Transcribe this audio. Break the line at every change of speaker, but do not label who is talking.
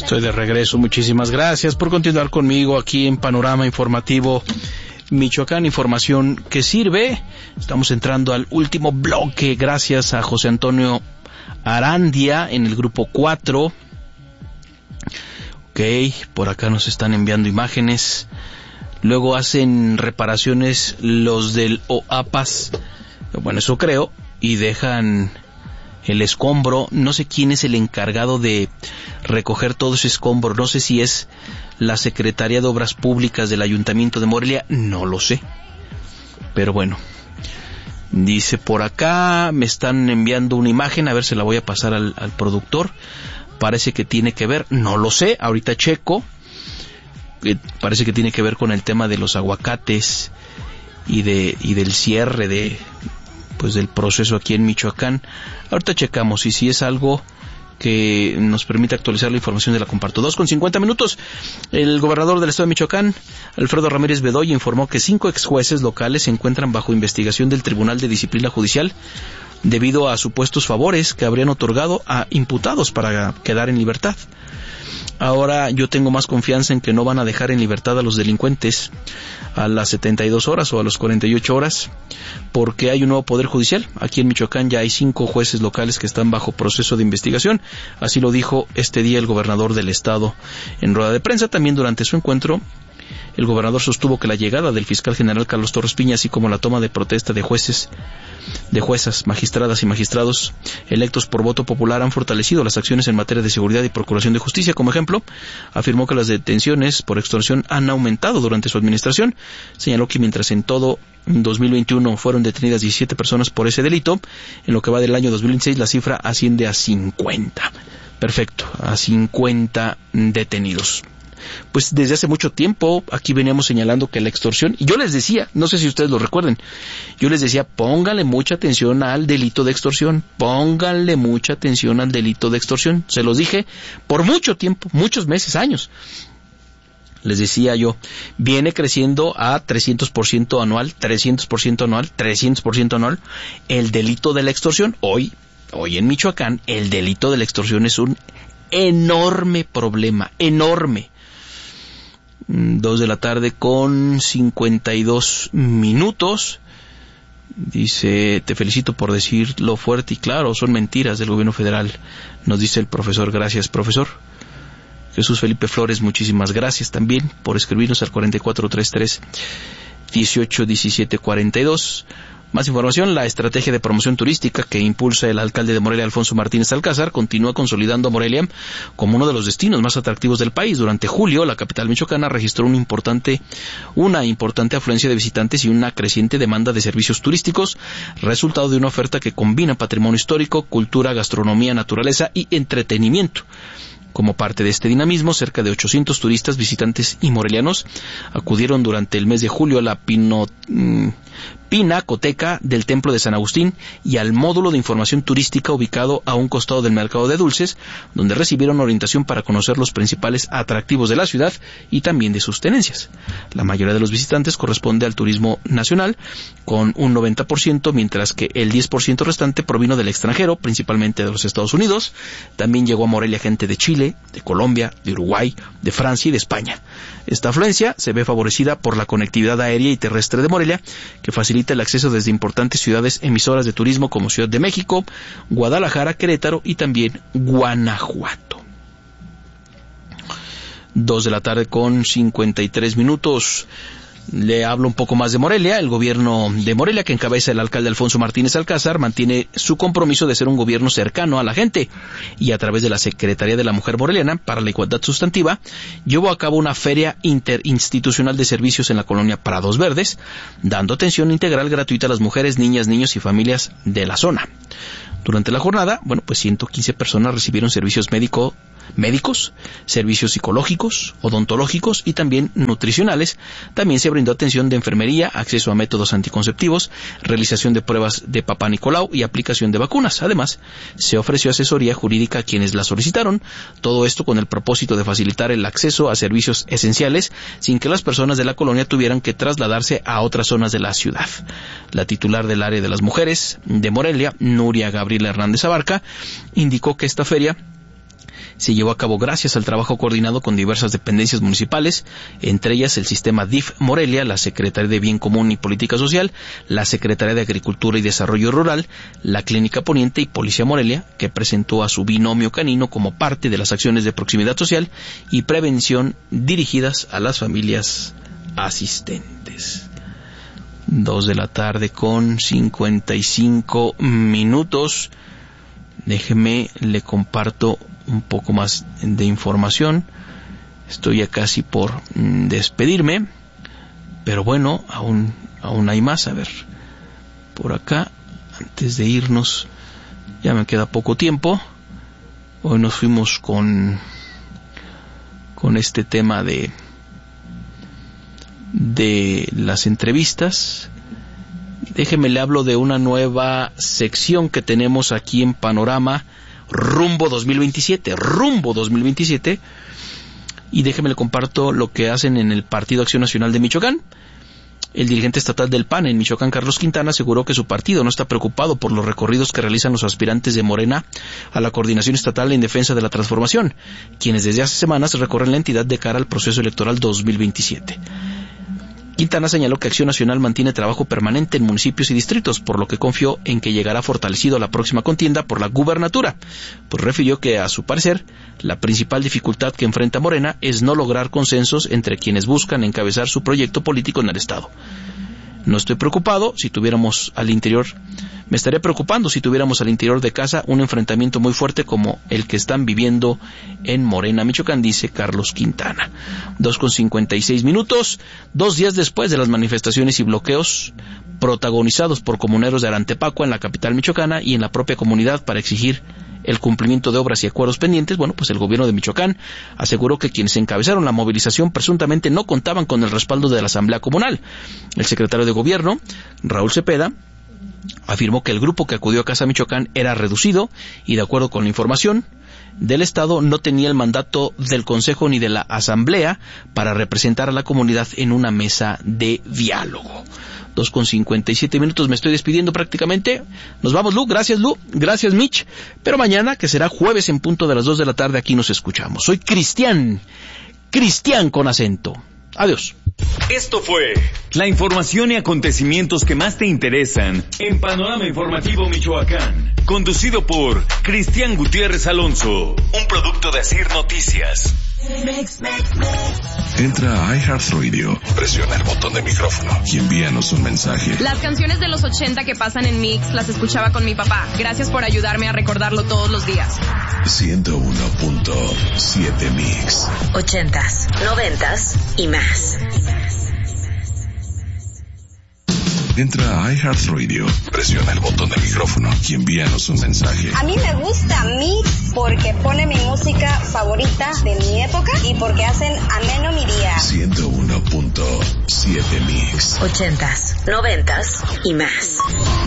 Estoy de regreso, muchísimas gracias por continuar conmigo aquí en Panorama Informativo Michoacán, información que sirve. Estamos entrando al último bloque, gracias a José Antonio Arandia en el grupo 4. Ok, por acá nos están enviando imágenes. Luego hacen reparaciones los del OAPAS, bueno, eso creo, y dejan el escombro. No sé quién es el encargado de recoger todo ese escombro. No sé si es la Secretaría de Obras Públicas del Ayuntamiento de Morelia, no lo sé. Pero bueno, dice por acá, me están enviando una imagen, a ver, se la voy a pasar al productor. Parece que tiene que ver, no lo sé, ahorita checo. Parece que tiene que ver con el tema de los aguacates y del cierre del proceso aquí en Michoacán. Ahorita checamos y si es algo que nos permite actualizar la información, de la comparto. 2:50. El gobernador del estado de Michoacán, Alfredo Ramírez Bedoya, informó que 5 exjueces locales se encuentran bajo investigación del Tribunal de Disciplina Judicial debido a supuestos favores que habrían otorgado a imputados para quedar en libertad. Ahora yo tengo más confianza en que no van a dejar en libertad a los delincuentes a las 72 horas o a las 48 horas, porque hay un nuevo Poder Judicial. Aquí en Michoacán ya hay 5 jueces locales que están bajo proceso de investigación. Así lo dijo este día el gobernador del estado en rueda de prensa. También durante su encuentro, el gobernador sostuvo que la llegada del fiscal general Carlos Torres Piña, así como la toma de protesta de juezas, magistradas y magistrados electos por voto popular, han fortalecido las acciones en materia de seguridad y procuración de justicia. Como ejemplo, afirmó que las detenciones por extorsión han aumentado durante su administración. Señaló que mientras en todo 2021 fueron detenidas 17 personas por ese delito, en lo que va del año 2026 la cifra asciende a 50. Perfecto, a 50 detenidos. Pues desde hace mucho tiempo aquí veníamos señalando que la extorsión, y yo les decía, no sé si ustedes lo recuerden, yo les decía, pónganle mucha atención al delito de extorsión, se los dije por mucho tiempo, muchos meses, años. Les decía yo, viene creciendo a 300% anual, 300% anual, el delito de la extorsión. Hoy en Michoacán, el delito de la extorsión es un enorme problema, enorme. 2:52. Dice, te felicito por decirlo fuerte y claro, son mentiras del gobierno federal, nos dice el profesor. Gracias, profesor. Jesús Felipe Flores, muchísimas gracias también por escribirnos al 4433-181742. Más información, la estrategia de promoción turística que impulsa el alcalde de Morelia, Alfonso Martínez Alcázar, continúa consolidando a Morelia como uno de los destinos más atractivos del país. Durante julio, la capital michoacana registró una importante afluencia de visitantes y una creciente demanda de servicios turísticos, resultado de una oferta que combina patrimonio histórico, cultura, gastronomía, naturaleza y entretenimiento. Como parte de este dinamismo, cerca de 800 turistas, visitantes y morelianos acudieron durante el mes de julio a la Pinacoteca del Templo de San Agustín y al módulo de información turística ubicado a un costado del mercado de dulces, donde recibieron orientación para conocer los principales atractivos de la ciudad y también de sus tenencias. La mayoría de los visitantes corresponde al turismo nacional, con un 90%, mientras que el 10% restante provino del extranjero, principalmente de los Estados Unidos. También llegó a Morelia gente de Chile, de Colombia, de Uruguay, de Francia y de España. Esta afluencia se ve favorecida por la conectividad aérea y terrestre de Morelia, que facilita el acceso desde importantes ciudades emisoras de turismo como Ciudad de México, Guadalajara, Querétaro y también Guanajuato. 2:53. Le hablo un poco más de Morelia. El gobierno de Morelia, que encabeza el alcalde Alfonso Martínez Alcázar, mantiene su compromiso de ser un gobierno cercano a la gente, y a través de la Secretaría de la Mujer Moreliana para la Igualdad Sustantiva llevó a cabo una feria interinstitucional de servicios en la colonia Prados Verdes, dando atención integral gratuita a las mujeres, niñas, niños y familias de la zona. Durante la jornada, 115 personas recibieron servicios médicos, servicios psicológicos, odontológicos y también nutricionales. También se brindó atención de enfermería, acceso a métodos anticonceptivos, realización de pruebas de Papá Nicolau y aplicación de vacunas. Además, se ofreció asesoría jurídica a quienes la solicitaron. Todo esto con el propósito de facilitar el acceso a servicios esenciales sin que las personas de la colonia tuvieran que trasladarse a otras zonas de la ciudad. La titular del área de las mujeres de Morelia, Nuria Gabriela Hernández Abarca, indicó que esta feria se llevó a cabo gracias al trabajo coordinado con diversas dependencias municipales, entre ellas el sistema DIF Morelia, la Secretaría de Bien Común y Política Social, la Secretaría de Agricultura y Desarrollo Rural, la Clínica Poniente y Policía Morelia, que presentó a su binomio canino como parte de las acciones de proximidad social y prevención dirigidas a las familias asistentes. 2:55 p.m. Déjeme, le comparto un poco más de información. Estoy ya casi por despedirme, pero bueno, aún hay más. A ver, por acá, antes de irnos, ya me queda poco tiempo. Hoy nos fuimos con este tema de las entrevistas. Déjeme le hablo de una nueva sección que tenemos aquí en Panorama Rumbo 2027, y déjeme le comparto lo que hacen en el Partido Acción Nacional de Michoacán. El dirigente estatal del PAN en Michoacán, Carlos Quintana, aseguró que su partido no está preocupado por los recorridos que realizan los aspirantes de Morena a la Coordinación Estatal en Defensa de la Transformación, quienes desde hace semanas recorren la entidad de cara al proceso electoral 2027. Quintana señaló que Acción Nacional mantiene trabajo permanente en municipios y distritos, por lo que confió en que llegará fortalecido a la próxima contienda por la gubernatura, pues refirió que, a su parecer, la principal dificultad que enfrenta Morena es no lograr consensos entre quienes buscan encabezar su proyecto político en el Estado. No estoy preocupado, me estaría preocupando si tuviéramos al interior de casa un enfrentamiento muy fuerte como el que están viviendo en Morena, Michoacán, dice Carlos Quintana. 2:56 p.m, 2 días después de las manifestaciones y bloqueos protagonizados por comuneros de Arantepacua en la capital michoacana y en la propia comunidad para exigir el cumplimiento de obras y acuerdos pendientes, pues el gobierno de Michoacán aseguró que quienes encabezaron la movilización presuntamente no contaban con el respaldo de la Asamblea Comunal. El secretario de Gobierno, Raúl Cepeda, afirmó que el grupo que acudió a Casa Michoacán era reducido y, de acuerdo con la información del Estado, no tenía el mandato del Consejo ni de la Asamblea para representar a la comunidad en una mesa de diálogo. 2:57 p.m, me estoy despidiendo prácticamente. Nos vamos, Lu, gracias Mitch, pero mañana, que será jueves en punto de las 2 de la tarde, aquí nos escuchamos. Soy Cristian con acento. Adiós.
Esto fue la información y acontecimientos que más te interesan en Panorama Informativo Michoacán, conducido por Cristian Gutiérrez Alonso, un producto de Asir Noticias.
Entra a iHeartRadio, presiona el botón de micrófono y envíanos un mensaje.
Las canciones de los 80 que pasan en Mix las escuchaba con mi papá. Gracias por ayudarme a recordarlo todos los días.
101.7 Mix.
80s, 90s y más.
Entra a iHeartRadio, presiona el botón de micrófono y envíanos un mensaje.
A mí me gusta Mix porque pone mi música favorita de mi época y porque hacen ameno mi día.
101.7 Mix.
80s, 90s y más.